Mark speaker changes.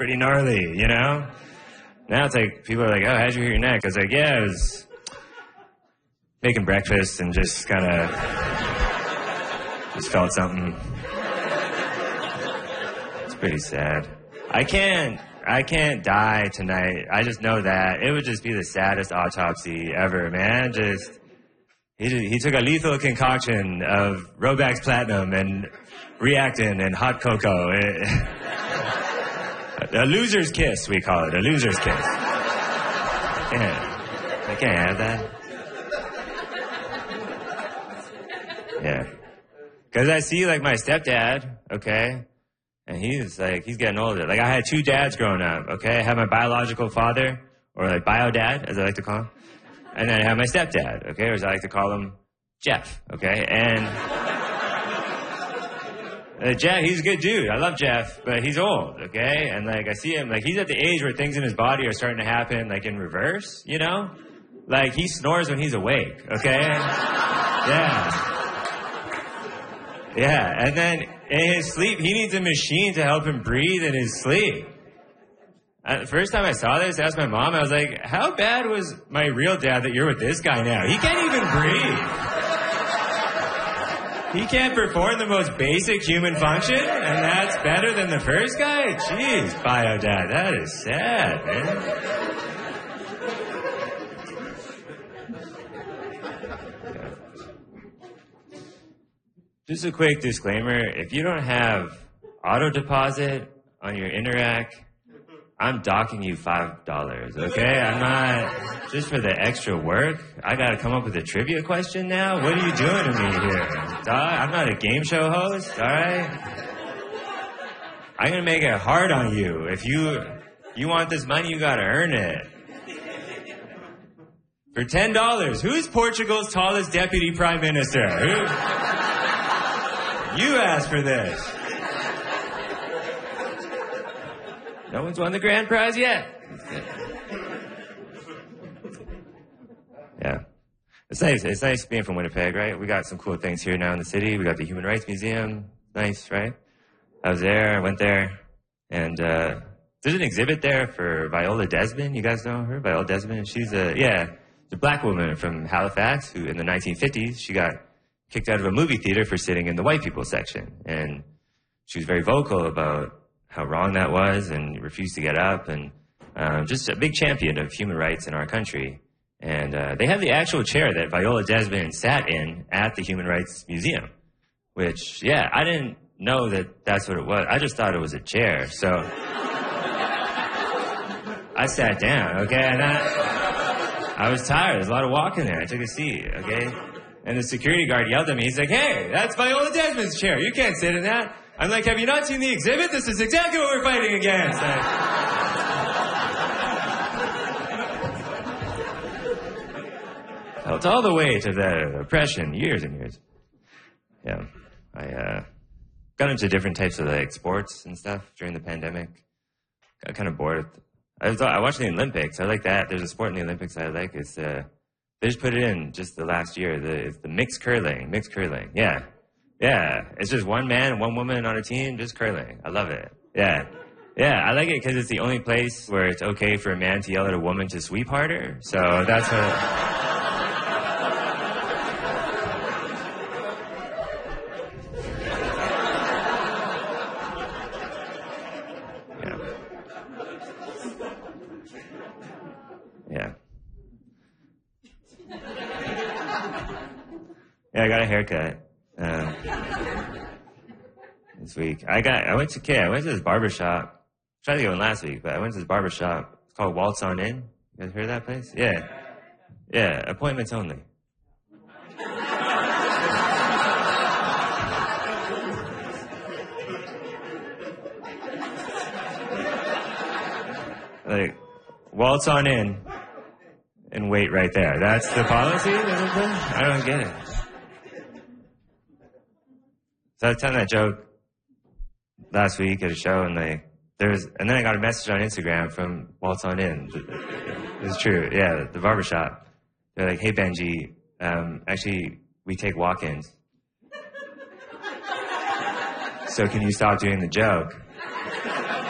Speaker 1: pretty gnarly, you know? Now it's like, people are like, oh, how'd you hurt your neck? I was like, yeah, I was making breakfast and just kind of just felt something. It's pretty sad. I can't die tonight. I just know that. It would just be the saddest autopsy ever, man. Just, he took a lethal concoction of Robax Platinum and Reactin and hot cocoa. A loser's kiss, we call it. A loser's kiss. I can't have that. Yeah. Because I see, like, my stepdad, okay? And he's getting older. Like, I had 2 dads growing up, okay? I had my biological father, or like bio-dad, as I like to call him. And then I had my stepdad, okay? Or as I like to call him, Jeff, okay? And Jeff, he's a good dude. I love Jeff, but he's old, okay? And, like, I see him, like, he's at the age where things in his body are starting to happen, like, in reverse, you know? Like, he snores when he's awake, okay? Yeah. Yeah, and then in his sleep, he needs a machine to help him breathe in his sleep. The first time I saw this, I asked my mom, I was like, how bad was my real dad that you're with this guy now? He can't even breathe. He can't perform the most basic human function, and that's better than the first guy? Jeez, bio dad, that is sad, man. Just a quick disclaimer, if you don't have auto deposit on your Interac, I'm docking you $5, okay? I'm not, just for the extra work, I gotta come up with a trivia question now? What are you doing to me here? Dog, I'm not a game show host, alright? I'm gonna make it hard on you. If you want this money, you gotta earn it. For $10, who's Portugal's tallest deputy prime minister? You asked for this. No one's won the grand prize yet. Yeah. It's nice. It's nice being from Winnipeg, right? We got some cool things here now in the city. We got the Human Rights Museum. Nice, right? I was there. I went there. And there's an exhibit there for Viola Desmond. You guys know her? Viola Desmond. She's a black woman from Halifax who in the 1950s, she got kicked out of a movie theater for sitting in the white people section. And she was very vocal about how wrong that was and refused to get up, and just a big champion of human rights in our country. And they have the actual chair that Viola Desmond sat in at the Human Rights Museum, which, yeah, I didn't know that that's what it was. I just thought it was a chair. So I sat down, okay, and I was tired. There's a lot of walking there. I took a seat, okay? And the security guard yelled at me. He's like, hey, that's Viola Desmond's chair. You can't sit in that. I'm like, have you not seen the exhibit? This is exactly what we're fighting against. Felt all the weight of that oppression, years and years. Yeah. I got into different types of, like, sports and stuff during the pandemic. Got kind of bored. I watched the Olympics. I like that. There's a sport in the Olympics I like. It's they just put it in just the last year. It's the mixed curling. Mixed curling. Yeah. Yeah. It's just one man and one woman on a team, just curling. I love it. Yeah. Yeah. I like it because it's the only place where it's okay for a man to yell at a woman to sweep harder. So that's what... Yeah. Yeah, I got a haircut this week. I went to this barbershop. Tried to go in last week, but I went to this barbershop. It's called Waltz On In. You guys heard of that place? Yeah. Yeah, appointments only. Like, waltz on in and wait right there. That's the policy? I don't get it. So I was telling that joke last week at a show, and and then I got a message on Instagram from Waltz On In. It's true, yeah, the barbershop. They're like, hey Benji, actually, we take walk-ins. So can you stop doing the joke?